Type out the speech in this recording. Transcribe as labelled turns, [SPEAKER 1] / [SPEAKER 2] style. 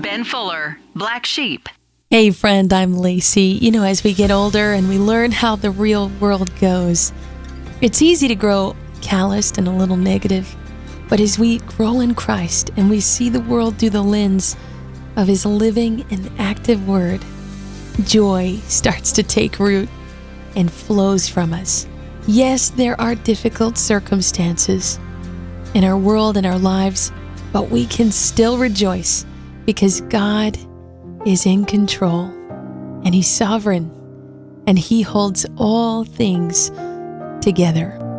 [SPEAKER 1] Ben Fuller, Black Sheep.
[SPEAKER 2] Hey friend, I'm Lacey. As we get older and we learn how the real world goes, it's easy to grow calloused and a little negative. But as we grow in Christ and we see the world through the lens of His living and active Word, joy starts to take root and flows from us. Yes, there are difficult circumstances in our world and our lives, but we can still rejoice because God is in control and He's sovereign and He holds all things together.